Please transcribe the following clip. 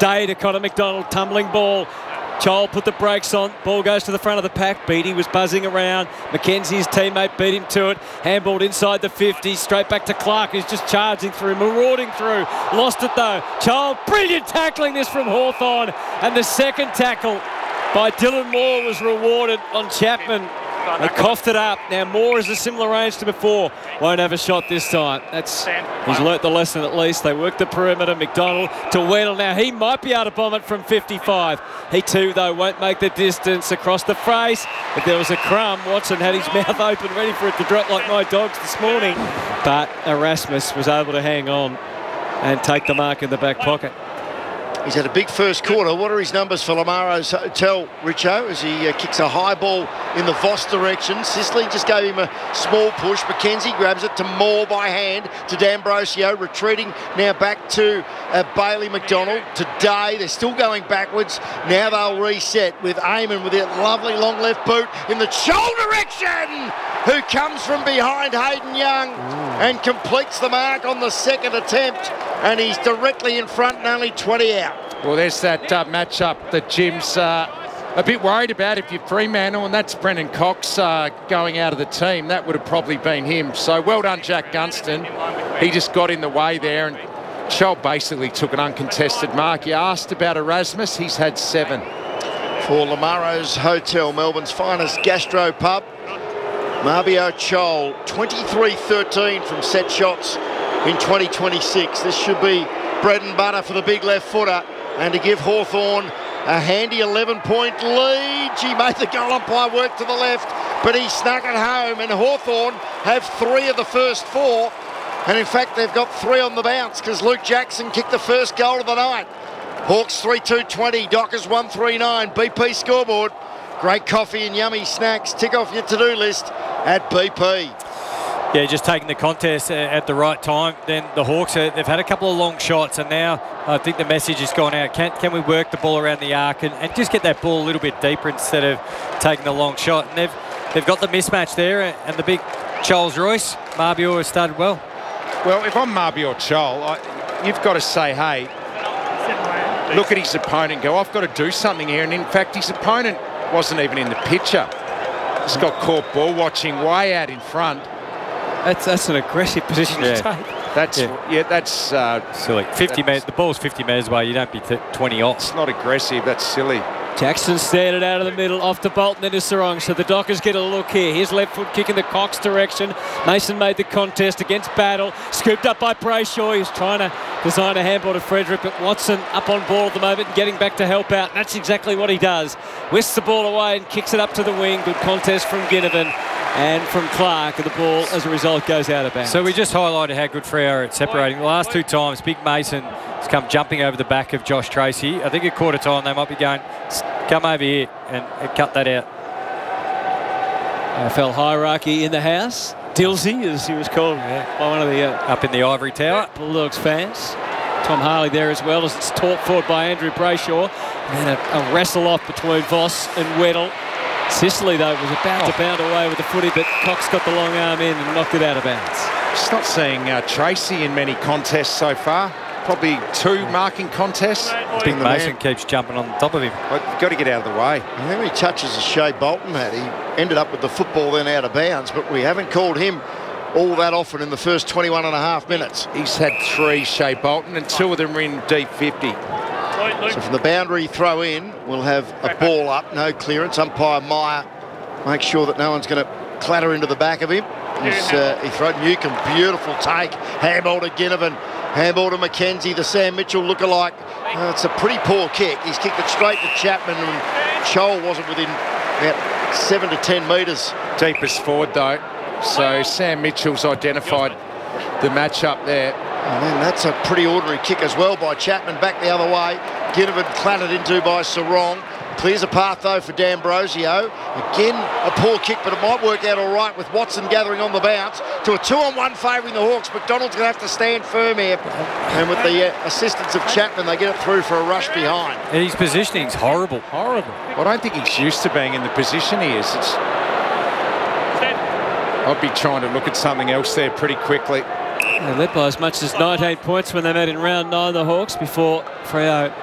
day to Connor McDonald. Tumbling ball. Chol put the brakes on. Ball goes to the front of the pack. Beattie was buzzing around. Mackenzie's teammate beat him to it. Handballed inside the 50. Straight back to Clark, who's just charging through, marauding through. Lost it though. Chol, brilliant tackling this from Hawthorn. And the second tackle by Dylan Moore was rewarded on Chapman. They coughed it up. Now Moore is a similar range to before. Won't have a shot this time. He's learnt the lesson at least. They work the perimeter. McDonald to Weddle. Now he might be able to bomb it from 55. He too, though, won't make the distance across the face. If there was a crumb, Watson had his mouth open, ready for it to drop like my dogs this morning. But Erasmus was able to hang on and take the mark in the back pocket. He's had a big first quarter. What are his numbers for Lamaro's Hotel, Richo, as he kicks a high ball in the Voss direction? Sicily just gave him a small push. Mackenzie grabs it to Moore by hand, to D'Ambrosio, retreating now back to Bailey McDonald. Today, they're still going backwards. Now they'll reset with Eamon with that lovely long left boot in the Chol direction, who comes from behind Hayden Young and completes the mark on the second attempt. And he's directly in front and only 20 out. Well, there's that matchup that Jim's a bit worried about. If you're Fremantle, and that's Brendan Cox going out of the team, that would have probably been him. So well done, Jack Gunston. He just got in the way there, and Chol basically took an uncontested mark. You asked about Erasmus, he's had 7. For Lamaro's Hotel, Melbourne's finest gastro pub, Mabior Chol, 23-13 from set shots in 2026. This should be bread and butter for the big left footer, and to give Hawthorn a handy 11-point lead. He made the goal umpire work to the left, but he snuck it home, and Hawthorn have 3 of the first 4, and in fact they've got 3 on the bounce because Luke Jackson kicked the first goal of the night. Hawks 3-2-20, Dockers 1-3-9, BP scoreboard. Great coffee and yummy snacks. Tick off your to-do list at BP. Yeah, just taking the contest at the right time. Then the Hawks, they've had a couple of long shots, and now I think the message has gone out. Can we work the ball around the arc and just get that ball a little bit deeper instead of taking the long shot? And they've got the mismatch there, and the big Charles Royce. Mabior has started well. Well, if I'm Mabior Chol, you've got to say, hey, look at his opponent, go, I've got to do something here. And in fact, his opponent wasn't even in the picture. He's got caught ball watching way out in front. That's an aggressive position to take. That's silly. 50 metres. The ball's 50 metres away. You don't be 20 off. It's not aggressive. That's silly. Jackson stared it out of the middle, off to Bolton, then to Sarong. So the Dockers get a look here. His left foot kick in the Cox direction. Mason made the contest against Battle. Scooped up by Brayshaw. He's trying to design a handball to Frederick, but Watson up on ball at the moment and getting back to help out. And that's exactly what he does. Whisks the ball away and kicks it up to the wing. Good contest from Ginnivan and from Clark, and the ball, as a result, goes out of bounds. So we just highlighted how good Freo are at separating. The last 2 times, Big Mason has come jumping over the back of Josh Tracy. I think at quarter time they might be going, come over here and cut that out. AFL hierarchy in the house. Dilsey, as he was called by one of the up in the ivory tower, Bulldogs fans. Tom Harley there as well, as it's taught forward by Andrew Brayshaw. And a wrestle off between Voss and Weddle. Sicily, though, was about to bound away with the footy, but Cox got the long arm in and knocked it out of bounds. Just not seeing Tracy in many contests so far. Probably 2 marking contests. Big Mason keeps jumping on top of him. But you've got to get out of the way. How many touches has Shea Bolton had? He ended up with the football then out of bounds, but we haven't called him all that often in the first 21 and a half minutes. He's had 3, Shea Bolton, and 2 of them are in deep 50. So from the boundary throw in, we'll have a ball up, no clearance. Umpire Meyer makes sure that no one's going to clatter into the back of him. He throws Newcomb, beautiful take. Handball to Ginnivan, handball to Mackenzie, the Sam Mitchell lookalike. It's a pretty poor kick. He's kicked it straight to Chapman, and Chol wasn't within about 7 to 10 metres. Deepest forward though. So Sam Mitchell's identified the matchup there. And then that's a pretty ordinary kick as well by Chapman, back the other way. Ginnivan clattered into by Sarong. Clears a path though for D'Ambrosio. Again, a poor kick, but it might work out all right with Watson gathering on the bounce to a 2-on-1 favouring the Hawks. McDonald's going to have to stand firm here. And with the assistance of Chapman, they get it through for a rush behind. His positioning's horrible. I don't think he's used to being in the position he is. I'd be trying to look at something else there pretty quickly. They led by as much as 19 points when they met in round 9, the Hawks, before Freo